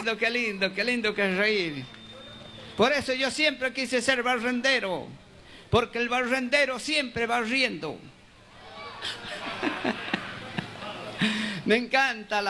lindo, qué lindo, qué lindo que es reír. Por eso yo siempre quise ser barrendero, porque el barrendero siempre va riendo. Me encanta